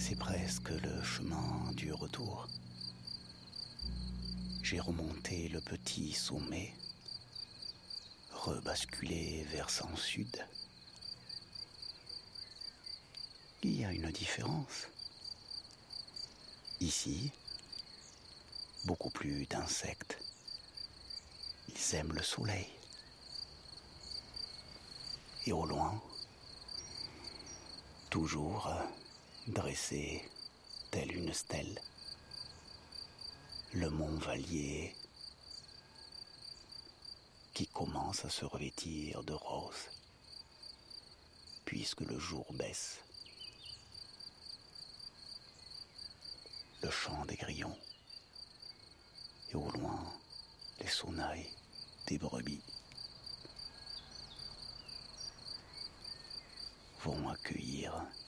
C'est presque le chemin du retour. J'ai remonté le petit sommet, rebasculé versant sud. Il y a une différence. Ici, beaucoup plus d'insectes. Ils aiment le soleil. Et au loin, toujours dressé telle une stèle, le mont Vallier qui commence à se revêtir de rose, puisque le jour baisse. Le chant des grillons, et au loin, les sonnailles des brebis vont accueillir